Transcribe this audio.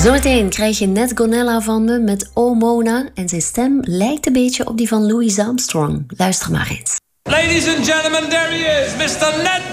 Zometeen krijg je Nat Gonella van me met O Mona. En zijn stem lijkt een beetje op die van Louis Armstrong. Luister maar eens. Ladies and gentlemen, there he is, Mr. Nat